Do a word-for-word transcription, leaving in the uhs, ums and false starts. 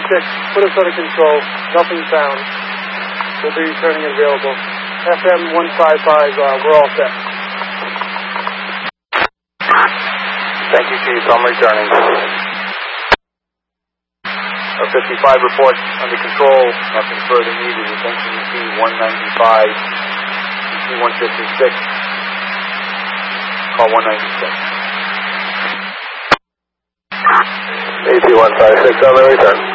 six, put us under control. Nothing found. We'll be returning available. F M one fifty-five, uh, we're all set. Thank you, Chief. I'm returning. Our fifty-five report under control. Nothing further needed. Attention E T one ninety-five, E T one fifty-six. Call one ninety-six. E T one fifty-six on the return.